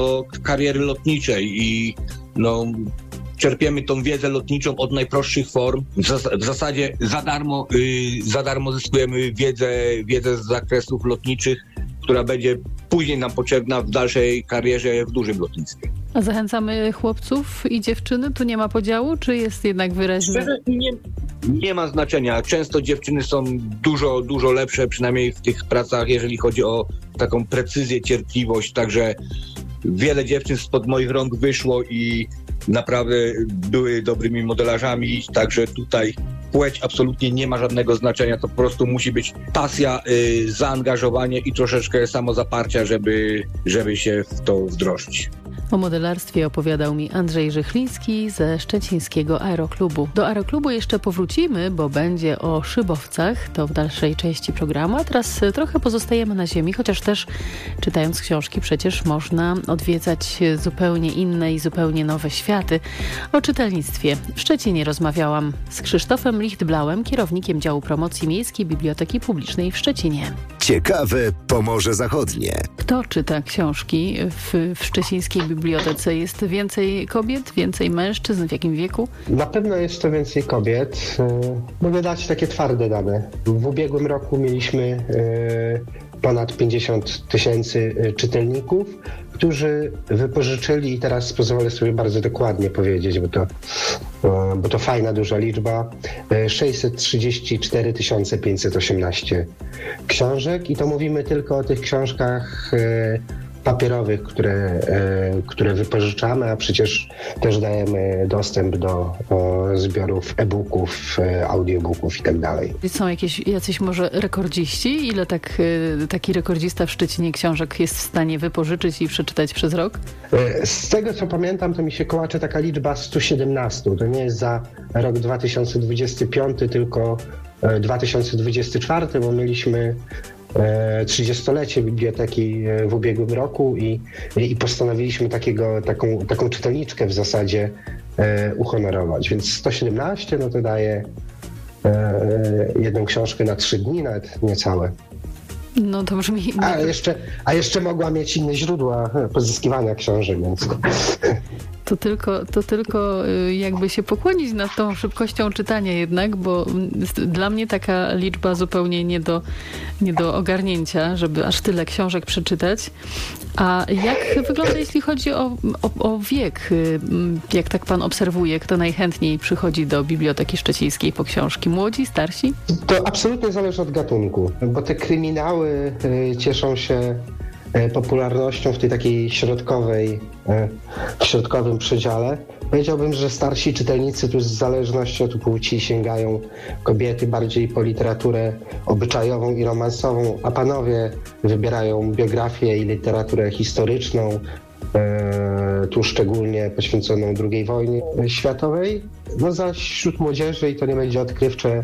kariery lotniczej i czerpiemy tą wiedzę lotniczą od najprostszych form. W zasadzie za darmo zyskujemy wiedzę z zakresów lotniczych, która będzie później nam potrzebna w dalszej karierze w dużym lotnictwie. A zachęcamy chłopców i dziewczyny? Tu nie ma podziału, czy jest jednak wyraźnie? Szczerze, nie ma znaczenia. Często dziewczyny są dużo lepsze, przynajmniej w tych pracach, jeżeli chodzi o taką precyzję, cierpliwość. Także wiele dziewczyn spod moich rąk wyszło i naprawdę były dobrymi modelarzami. Także tutaj płeć absolutnie nie ma żadnego znaczenia. To po prostu musi być pasja, zaangażowanie i troszeczkę samozaparcia, żeby się w to wdrożyć. O modelarstwie opowiadał mi Andrzej Żychliński ze szczecińskiego Aeroklubu. Do Aeroklubu jeszcze powrócimy, bo będzie o szybowcach, to w dalszej części programu. A teraz trochę pozostajemy na ziemi, chociaż też czytając książki przecież można odwiedzać zupełnie inne i zupełnie nowe światy. O czytelnictwie w Szczecinie rozmawiałam z Krzysztofem Lichtblauem, kierownikiem działu promocji Miejskiej Biblioteki Publicznej w Szczecinie. Ciekawe Pomorze Zachodnie. Kto czyta książki w szczecińskiej bibliotece? Jest więcej kobiet, więcej mężczyzn? W jakim wieku? Na pewno jest to więcej kobiet. Mogę dać takie twarde dane. W ubiegłym roku mieliśmy ponad 50 000 czytelników, którzy wypożyczyli, i teraz pozwolę sobie bardzo dokładnie powiedzieć, bo to fajna, duża liczba, 634 518 książek i to mówimy tylko o tych książkach papierowych, które wypożyczamy, a przecież też dajemy dostęp do zbiorów e-booków, audiobooków i tak dalej. Są jacyś może rekordziści? Ile taki rekordzista w Szczecinie książek jest w stanie wypożyczyć i przeczytać przez rok? Z tego co pamiętam, to mi się kołacze taka liczba 117. To nie jest za rok 2025, tylko 2024, bo mieliśmy 30-lecie biblioteki w ubiegłym roku i postanowiliśmy taką czytelniczkę w zasadzie uhonorować. Więc 117 to daje jedną książkę na 3 dni, nawet niecałe. No to brzmi... A jeszcze mogła mieć inne źródła pozyskiwania książek, więc... To tylko jakby się pokłonić nad tą szybkością czytania jednak, bo dla mnie taka liczba zupełnie nie do ogarnięcia, żeby aż tyle książek przeczytać. A jak wygląda, jeśli chodzi o wiek? Jak tak pan obserwuje, kto najchętniej przychodzi do Biblioteki Szczecińskiej po książki? Młodzi, starsi? To absolutnie zależy od gatunku, bo te kryminały cieszą się popularnością w tej takiej środkowym przedziale. Powiedziałbym, że starsi czytelnicy tu w zależności od płci sięgają kobiety bardziej po literaturę obyczajową i romansową, a panowie wybierają biografię i literaturę historyczną, tu szczególnie poświęconą II wojnie światowej. No zaś wśród młodzieży, i to nie będzie odkrywcze,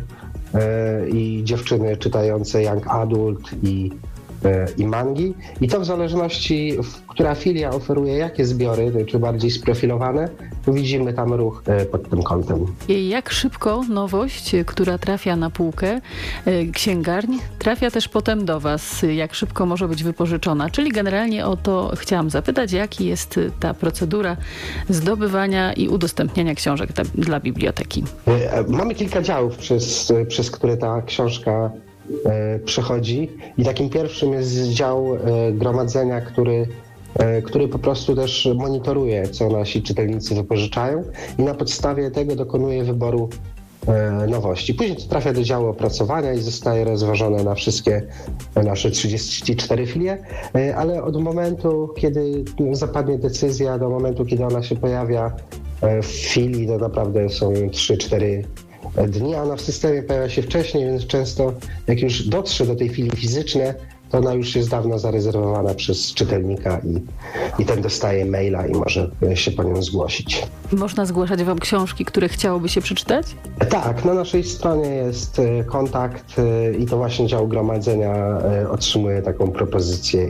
i dziewczyny czytające young adult i mangi. I to w zależności, która filia oferuje jakie zbiory, czy bardziej sprofilowane, to widzimy tam ruch pod tym kątem. I jak szybko nowość, która trafia na półkę księgarni, trafia też potem do was? Jak szybko może być wypożyczona? Czyli generalnie o to chciałam zapytać, jaki jest ta procedura zdobywania i udostępniania książek dla biblioteki? Mamy kilka działów, przez które ta książka przechodzi i takim pierwszym jest dział gromadzenia, który po prostu też monitoruje, co nasi czytelnicy wypożyczają i na podstawie tego dokonuje wyboru nowości. Później to trafia do działu opracowania i zostaje rozważone na wszystkie nasze 34 filie, ale od momentu, kiedy zapadnie decyzja, do momentu, kiedy ona się pojawia w filii, to naprawdę są 3-4 dni, a ona w systemie pojawia się wcześniej, więc często jak już dotrze do tej chwili fizycznej, to ona już jest dawno zarezerwowana przez czytelnika i ten dostaje maila i może się po nią zgłosić. Można zgłaszać wam książki, które chciałoby się przeczytać? Tak, na naszej stronie jest kontakt i to właśnie dział gromadzenia otrzymuje taką propozycję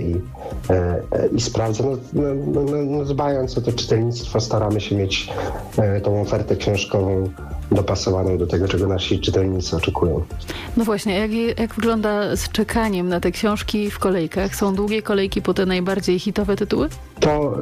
i sprawdza. Dbając o to czytelnictwo, staramy się mieć tą ofertę książkową dopasowaną do tego, czego nasi czytelnicy oczekują. No właśnie, jak wygląda z czekaniem na te książki w kolejkach? Są długie kolejki po te najbardziej hitowe tytuły? To